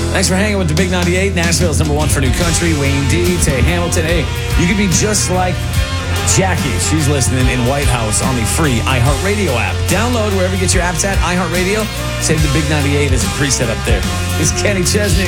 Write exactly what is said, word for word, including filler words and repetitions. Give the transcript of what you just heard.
Thanks for hanging with the Big ninety-eight. Nashville's number one for new country. Wayne D, Tay Hamilton. Hey, you could be just like Jackie. She's listening in White House on the free iHeartRadio app. Download wherever you get your apps at, iHeartRadio. Save the Big ninety-eight as a preset up there. This is Kenny Chesney.